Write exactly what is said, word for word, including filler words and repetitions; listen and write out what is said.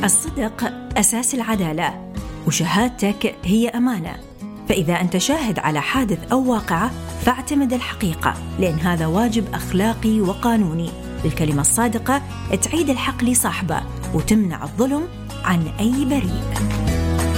الصدق أساس العدالة، وشهادتك هي أمانة. فإذا أنت شاهد على حادث أو واقعة فاعتمد الحقيقة، لأن هذا واجب أخلاقي وقانوني. الكلمة الصادقة تعيد الحق لصاحبه وتمنع الظلم عن أي بريء.